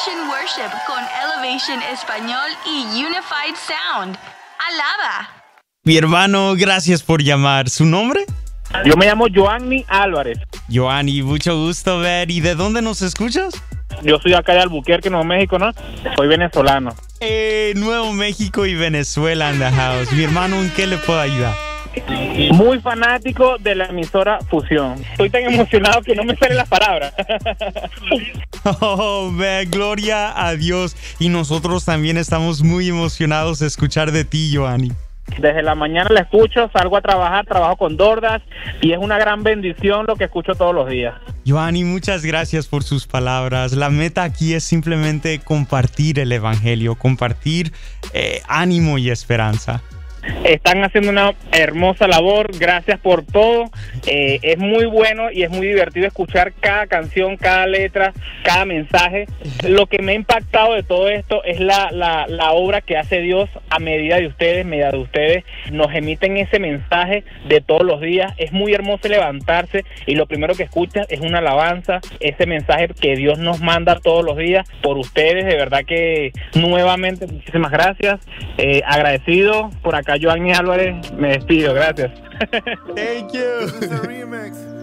Elevation Worship con Elevation Español y Unified Sound. Alaba. Mi hermano, gracias por llamar. ¿Su nombre? Yo me llamo Joanny Álvarez. Joanny, mucho gusto ver. ¿Y de dónde nos escuchas? Yo soy acá de Albuquerque, Nuevo México, ¿no? Soy venezolano. Nuevo México y Venezuela in the house. Mi hermano, ¿en qué le puedo ayudar? Muy fanático de la emisora Fusión. Estoy tan emocionado que no me salen las palabras. Oh, man, gloria a Dios. Y nosotros también estamos muy emocionados de escuchar de ti, Joanny. Desde la mañana la escucho, salgo a trabajar, trabajo con Dordas y es una gran bendición lo que escucho todos los días. Joanny, muchas gracias por sus palabras. La meta aquí es simplemente compartir el evangelio, compartir ánimo y esperanza. Están haciendo una hermosa labor, gracias por todo. Es muy bueno y es muy divertido escuchar cada canción, cada letra, cada mensaje. Lo que me ha impactado de todo esto es la obra que hace Dios a medida de ustedes, nos emiten ese mensaje de todos los días. Es muy hermoso levantarse y lo primero que escuchas es una alabanza, ese mensaje que Dios nos manda todos los días por ustedes. De verdad que nuevamente muchísimas gracias, agradecido. Por acá Joanny Álvarez, me despido, gracias. Thank you.